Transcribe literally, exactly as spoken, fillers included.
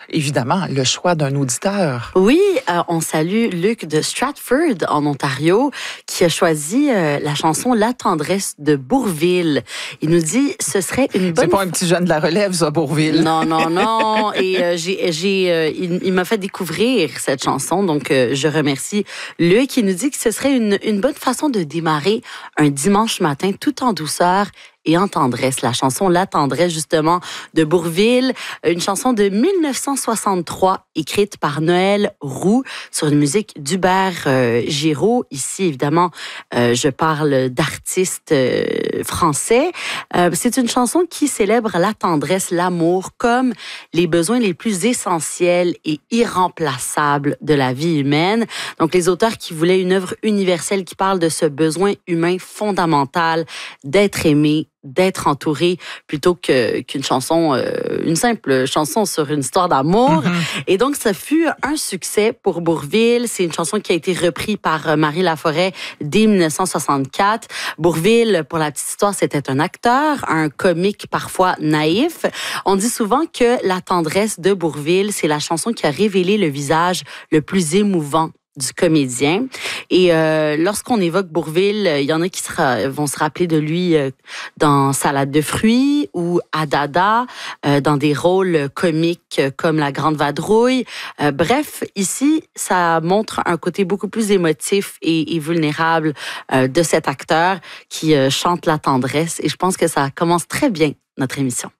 évidemment, le choix d'un auditeur. Oui, euh, on salue Luc de Stratford, en Ontario, qui a choisi euh, la chanson La tendresse de Bourvil. Il nous dit ce serait une bonne... C'est pas un petit jeune de la relève, ça, Bourvil. Non, non, non. Et euh, j'ai, j'ai, euh, il, il m'a fait découvrir cette chanson, donc euh, je remercie Luc. Il nous dit que ce serait une, une bonne façon de démarrer un dimanche matin tout en douceur et en tendresse. La chanson La tendresse, justement, de Bourvil, une chanson de dix-neuf cent soixante-trois, écrite par Noël Roux, sur une musique d'Hubert euh, Giraud. Ici, évidemment, euh, je parle d'artistes euh, français. Euh, c'est une chanson qui célèbre la tendresse, l'amour, comme les besoins les plus essentiels et irremplaçables de la vie humaine. Donc, les auteurs qui voulaient une œuvre universelle qui parle de ce besoin humain fondamental d'être aimé, d'être entouré, plutôt que, qu'une chanson, euh, une simple chanson sur une histoire d'amour. Mm-hmm. Et donc, ça fut un succès pour Bourvil. C'est une chanson qui a été reprise par Marie Laforêt dès dix-neuf cent soixante-quatre. Bourvil, pour la petite histoire, c'était un acteur, un comique parfois naïf. On dit souvent que La tendresse de Bourvil, c'est la chanson qui a révélé le visage le plus émouvant du comédien. Et euh, lorsqu'on évoque Bourvil, il y en a qui sera, vont se rappeler de lui euh, dans Salade de fruits ou Adada, euh, dans des rôles comiques comme La Grande Vadrouille. Euh, bref, ici, ça montre un côté beaucoup plus émotif et, et vulnérable euh, de cet acteur qui euh, chante la tendresse. Et je pense que ça commence très bien notre émission.